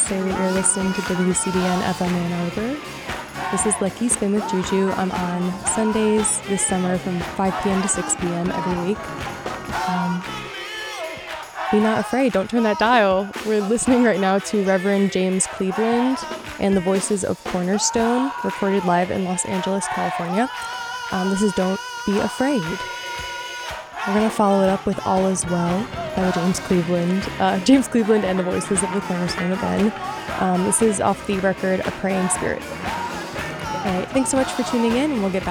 say that you're listening to WCDN FM Ann Arbor. This is Lucky Spin with Juju. I'm on Sundays this summer from 5 p.m. to 6 p.m. every week. Be not afraid. Don't turn that dial. We're listening right now to Reverend James Cleveland and the Voices of Cornerstone, recorded live in Los Angeles, California. This is Don't Be Afraid. We're going to follow it up with All Is Well by James Cleveland. James Cleveland and the Voices of the Cornerstone again. This is off the record A Praying Spirit. All right, thanks so much for tuning in, and we'll get back